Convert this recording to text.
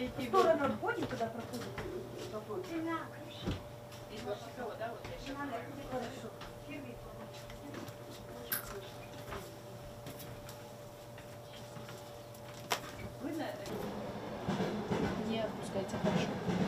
В сторону отходим, когда проходим. Из Барсикова, да, вот я сейчас. Хорошо.